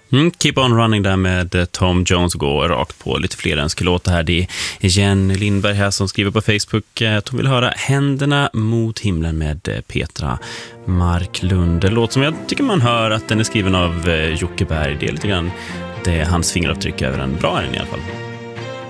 Keep on running där med Tom Jones, går rakt på lite fler önskelåtar här. Det är Jen Lindberg här som skriver på Facebook att hon vill höra Händerna mot himlen med Petra Marklund. Det låter som jag tycker man hör att den är skriven av Jocke Berg. Det är lite grann det är hans fingeravtryck över den. Bra är den i alla fall.